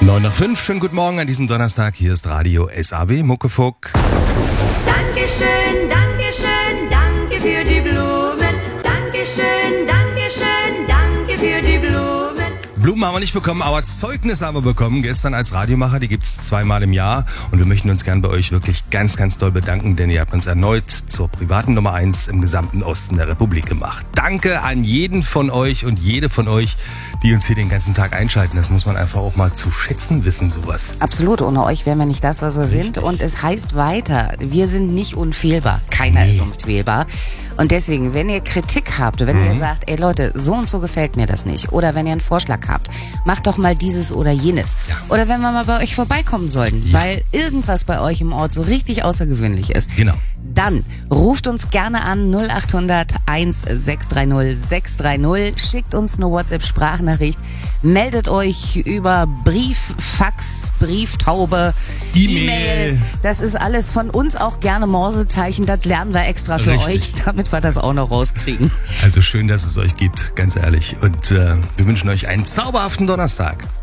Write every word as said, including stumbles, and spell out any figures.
neun nach fünf, schönen guten Morgen an diesem Donnerstag. Hier ist Radio S A B Muckefuck. Dankeschön, Dankeschön, danke für die Blumen. Dankeschön, Dankeschön, danke für die Blumen. Blumen haben wir nicht bekommen, aber Zeugnis haben wir bekommen. Gestern als Radiomacher, die gibt's zweimal im Jahr. Und wir möchten uns gern bei euch wirklich ganz, ganz doll bedanken, denn ihr habt uns erneut zur privaten Nummer eins im gesamten Osten der Republik gemacht. Danke an jeden von euch und jede von euch, die uns hier den ganzen Tag einschalten. Das muss man einfach auch mal zu schätzen wissen, sowas. Absolut, ohne euch wären wir nicht das, was wir Richtig. sind. Und es heißt weiter, wir sind nicht unfehlbar. Keiner Nee. ist unfehlbar. Und deswegen, wenn ihr Kritik habt, wenn Mhm. ihr sagt, ey Leute, so und so gefällt mir das nicht, oder wenn ihr einen Vorschlag habt, macht doch mal dieses oder jenes. Ja. Oder wenn wir mal bei euch vorbeikommen sollten, Ja. weil irgendwas bei euch im Ort so richtig außergewöhnlich ist. Genau. Dann ruft uns gerne an null acht hundert eins sechs drei null sechs drei null, schickt uns eine WhatsApp-Sprachnachricht, meldet euch über Brief, Fax, Brieftaube, E-Mail. Das ist alles von uns auch gerne Morsezeichen, das lernen wir extra für Richtig. euch, damit wir das auch noch rauskriegen. Also schön, dass es euch gibt, ganz ehrlich. Und äh, wir wünschen euch einen zauberhaften Donnerstag.